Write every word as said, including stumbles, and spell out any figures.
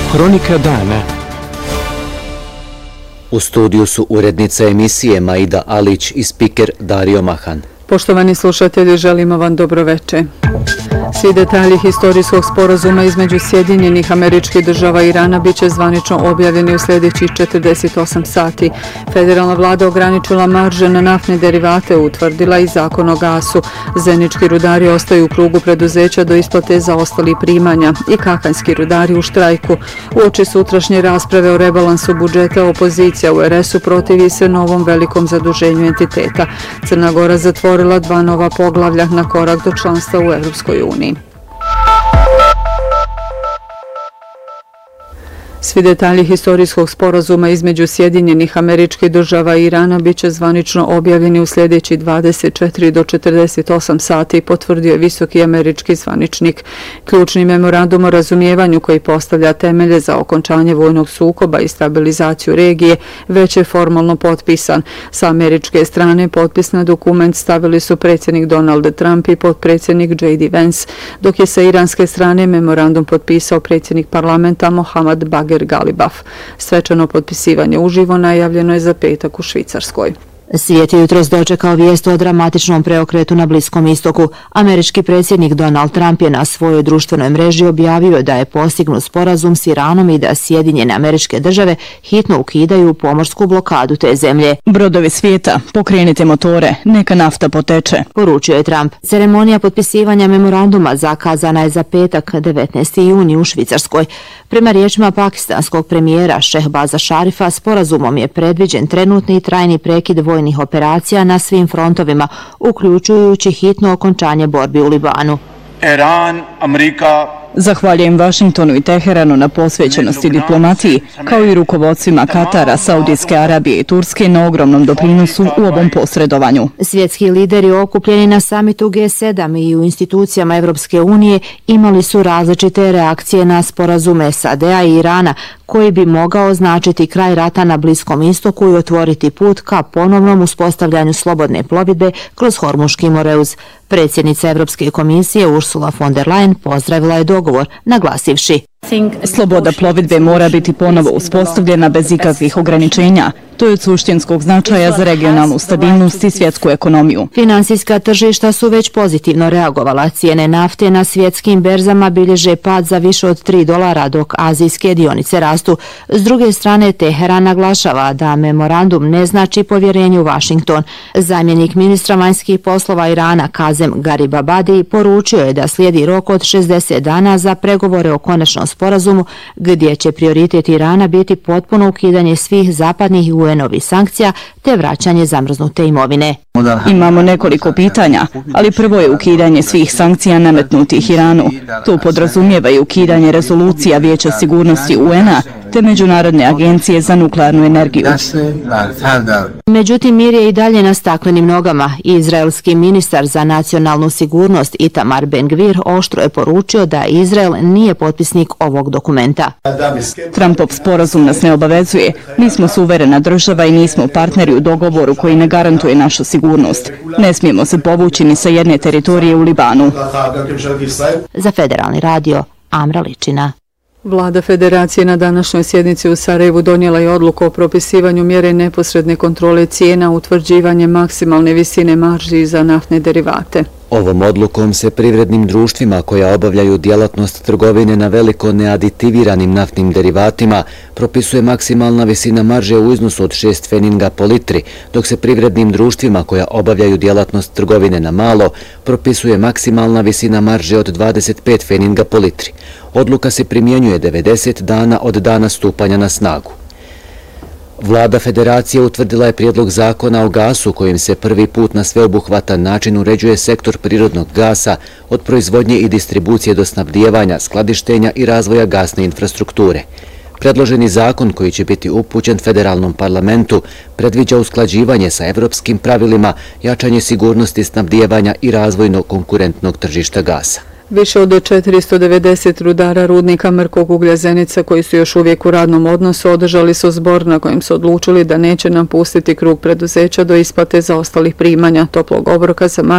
Hronika dana. U studiju su urednica emisije Maida Alić i spiker Dario Mahan. Poštovani slušatelji, želimo vam dobroveče. Svi detalji historijskog sporazuma između Sjedinjenih Američkih Država i Irana bit će zvanično objavljeni u sljedećih četrdeset osam sati. Federalna vlada ograničila marže na naftne derivate, utvrdila i zakon o gasu. Zenički rudari ostaju u krugu preduzeća do isplate zaostalih primanja i kakanjski rudari u štrajku. Uoči sutrašnje rasprave o rebalansu budžeta, opozicija u er esu protivi se novom velikom zaduženju entiteta. Crna Gora zatvorila dva nova poglavlja na korak do članstva u Evropskoj uniji. Svi detalji historijskog sporazuma između Sjedinjenih Američkih Država i Irana bit će zvanično objavljeni u sljedećih dvadeset četiri do četrdeset osam sati, potvrdio je visoki američki zvaničnik. Ključni memorandum o razumijevanju koji postavlja temelje za okončanje vojnog sukoba i stabilizaciju regije već je formalno potpisan. Sa američke strane potpis na dokument stavili su predsjednik Donald Trump i potpredsjednik J D Vance, dok je sa iranske strane memorandum potpisao predsjednik parlamenta Mohammad Bagher Galibaf. Svečano potpisivanje uživo najavljeno je za petak u Švicarskoj. Svijet je jutros dočekao vijest o dramatičnom preokretu na Bliskom istoku. Američki predsjednik Donald Trump je na svojoj društvenoj mreži objavio da je postignut sporazum s Iranom i da Sjedinjene Američke Države hitno ukidaju pomorsku blokadu te zemlje. Brodovi svijeta, pokrenite motore, neka nafta poteče, poručio je Trump. Ceremonija potpisivanja memoranduma zakazana je za petak devetnaesti juni u Švicarskoj. Prema riječima pakistanskog premijera Šehbaza Šarifa, sporazumom je predviđen trenutni i trajni prekid vojnih operacija na svim frontovima, uključujući hitno okončanje borbi u Libanu. Iran, Amerika. Zahvaljujem Vašingtonu i Teheranu na posvećenosti diplomatiji, kao i rukovodstvima Katara, Saudijske Arabije i Turske na ogromnom doprinosu u ovom posredovanju. Svjetski lideri okupljeni na samitu G sedam i u institucijama Evropske unije imali su različite reakcije na sporazume S A D-a i Irana, koji bi mogao značiti kraj rata na Bliskom istoku i otvoriti put ka ponovnom uspostavljanju slobodne plovidbe kroz Hormuški moreuz. Predsjednica Evropske komisije Ursula von der Leyen pozdravila je dogovor, naglasivši: sloboda plovidbe mora biti ponovo uspostavljena bez ikakvih ograničenja. To je od suštinskog značaja za regionalnu stabilnost i svjetsku ekonomiju. Finansijska tržišta su već pozitivno reagovala. Cijene nafte na svjetskim berzama bilježe pad za više od tri dolara, dok azijske dionice rastu. S druge strane, Teheran naglašava da memorandum ne znači povjerenje u Washington. Zamjenik ministra vanjskih poslova Irana Kazem Garibabadi poručio je da slijedi rok od šezdeset dana za pregovore o konačnom sporazumu, gdje će prioritet Irana biti potpuno ukidanje svih zapadnih i U N-ovih sankcija te vraćanje zamrznute imovine. Imamo nekoliko pitanja, ali prvo je ukidanje svih sankcija nametnutih Iranu. To podrazumijeva i ukidanje rezolucija Vijeća sigurnosti U N-a te Međunarodne agencije za nuklearnu energiju. Međutim, mir je i dalje na staklenim nogama. Izraelski ministar za nacionalnu sigurnost Itamar Ben-Gvir oštro je poručio da Izrael nije potpisnik ovog dokumenta. Trumpov sporazum nas ne obavezuje. Mi smo suverena država i nismo partneri u dogovoru koji ne garantuje našu sigurnost. Ne smijemo se povući ni sa jedne teritorije u Libanu. Za Federalni radio, Amra Ličina. Vlada Federacije na današnjoj sjednici u Sarajevu donijela je odluku o propisivanju mjere neposredne kontrole cijena, utvrđivanje maksimalne visine marži za naftne derivate. Ovom odlukom se privrednim društvima koja obavljaju djelatnost trgovine na veliko neaditiviranim naftnim derivatima propisuje maksimalna visina marže u iznosu od šest feninga po litri, dok se privrednim društvima koja obavljaju djelatnost trgovine na malo propisuje maksimalna visina marže od dvadeset pet feninga po litri. Odluka se primjenjuje devedeset dana od dana stupanja na snagu. Vlada Federacije utvrdila je prijedlog zakona o gasu kojim se prvi put na sveobuhvatan način uređuje sektor prirodnog gasa od proizvodnje i distribucije do snabdijevanja, skladištenja i razvoja gasne infrastrukture. Predloženi zakon koji će biti upućen federalnom parlamentu predviđa usklađivanje sa evropskim pravilima, jačanje sigurnosti snabdijevanja i razvojno konkurentnog tržišta gasa. Više od četiristo devedeset rudara rudnika mrkog uglja Zenica koji su još uvijek u radnom odnosu održali su zbor na kojem su odlučili da neće napustiti krug preduzeća do isplate zaostalih primanja toplog obroka za